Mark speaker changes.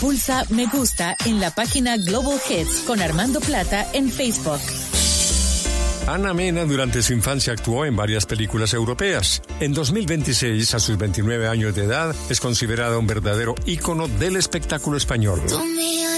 Speaker 1: pulsa me gusta en la página Global Hits con Armando Plata en Facebook.
Speaker 2: Ana Mena durante su infancia actuó en varias películas europeas. En 2026, a sus 29 años de edad, es considerada un verdadero ícono del espectáculo español.